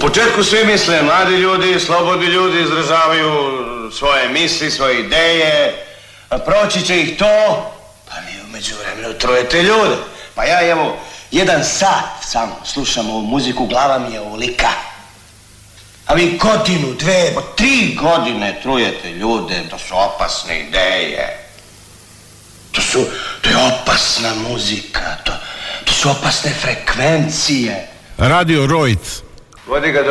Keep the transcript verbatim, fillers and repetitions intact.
početku svi misle, mladi ljudi, slobodni ljudi izražavaju svoje misli, svoje ideje, a proći će ih to, pa mi u međuvremenu trujete ljude. Pa ja evo, jedan sat samo slušam ovu muziku, glava mi je ovolika. A vi godinu, dve, tri godine trujete ljude, to su opasne ideje. To su, to je opasna muzika, to, to su opasne frekvencije. Radio Rojc. Vodi ga do